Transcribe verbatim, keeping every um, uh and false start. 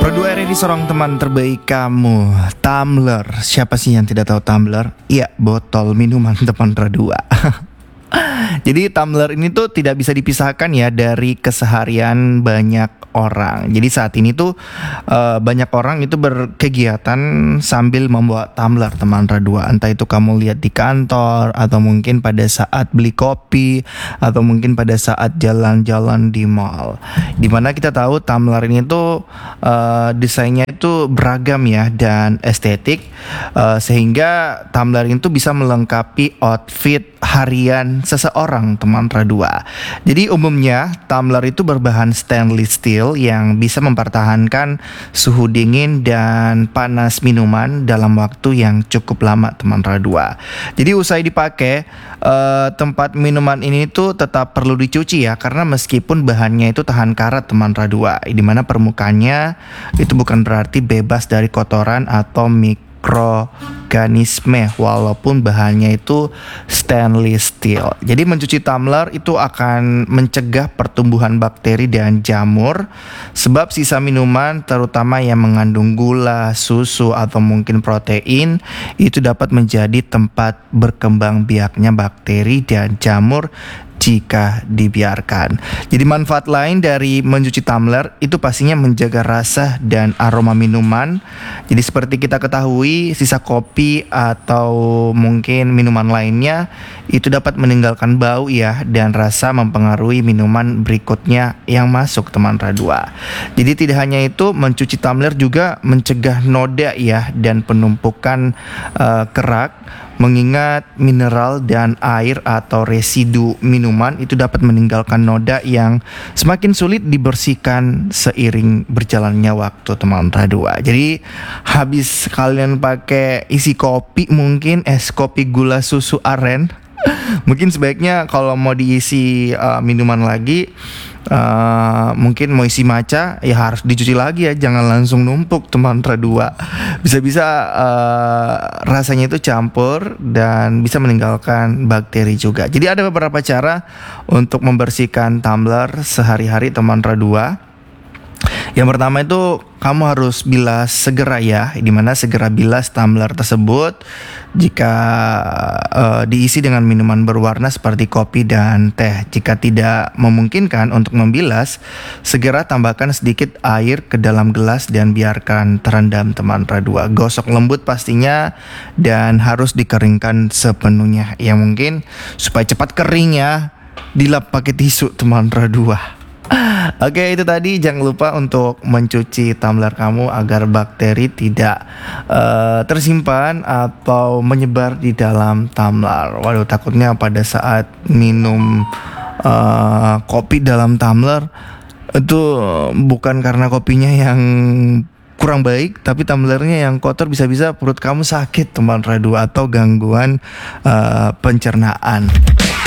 Berdua hari ini seorang teman terbaik kamu, tumbler. Siapa sih yang tidak tahu tumbler? Iya, botol minuman teman Radua. Jadi tumbler ini tuh tidak bisa dipisahkan ya dari keseharian banyak orang. Jadi saat ini tuh uh, banyak orang itu berkegiatan sambil membawa tumbler teman Radua. Entah itu kamu lihat di kantor, atau mungkin pada saat beli kopi, atau mungkin pada saat jalan-jalan di mall. Dimana kita tahu tumbler ini tuh uh, desainnya itu beragam ya dan estetik, uh, sehingga tumbler itu bisa melengkapi outfit harian seseorang teman Radua. Jadi umumnya tumbler itu berbahan stainless steel yang bisa mempertahankan suhu dingin dan panas minuman dalam waktu yang cukup lama teman Radua. Jadi usai dipakai, eh, tempat minuman ini tuh tetap perlu dicuci ya, karena meskipun bahannya itu tahan karat teman Radua, di mana permukaannya itu bukan berarti bebas dari kotoran atau mikroorganisme walaupun bahannya itu stainless steel. Jadi mencuci tumbler itu akan mencegah pertumbuhan bakteri dan jamur, sebab sisa minuman terutama yang mengandung gula, susu atau mungkin protein itu dapat menjadi tempat berkembang biaknya bakteri dan jamur jika dibiarkan. Jadi manfaat lain dari mencuci tumbler itu pastinya menjaga rasa dan aroma minuman. Jadi seperti kita ketahui, sisa kopi atau mungkin minuman lainnya itu dapat meninggalkan bau ya, dan rasa mempengaruhi minuman berikutnya yang masuk teman Radua. Jadi tidak hanya itu, mencuci tumbler juga mencegah noda ya dan penumpukan uh, kerak, mengingat mineral dan air atau residu minuman itu dapat meninggalkan noda yang semakin sulit dibersihkan seiring berjalannya waktu teman Radua. Jadi habis kalian pakai isi kopi, mungkin es kopi gula susu aren, mungkin sebaiknya kalau mau diisi uh, minuman lagi, Uh, mungkin mau isi matcha ya harus dicuci lagi ya, jangan langsung numpuk teman Radua. Bisa-bisa uh, rasanya itu campur dan bisa meninggalkan bakteri juga. Jadi ada beberapa cara untuk membersihkan tumbler sehari-hari teman Radua. Yang pertama itu kamu harus bilas segera ya, dimana segera bilas tumbler tersebut. Jika uh, diisi dengan minuman berwarna seperti kopi dan teh, jika tidak memungkinkan untuk membilas, segera tambahkan sedikit air ke dalam gelas dan biarkan terendam teman Radua. Gosok lembut pastinya dan harus dikeringkan sepenuhnya. Ya mungkin supaya cepat kering ya, dilap pakai tisu teman Radua. Oke, itu tadi. Jangan lupa untuk mencuci tumbler kamu agar bakteri tidak uh, tersimpan atau menyebar di dalam tumbler. Waduh, takutnya pada saat minum uh, kopi dalam tumbler itu bukan karena kopinya yang kurang baik, tapi tumblernya yang kotor, bisa-bisa perut kamu sakit teman Radua atau gangguan uh, pencernaan.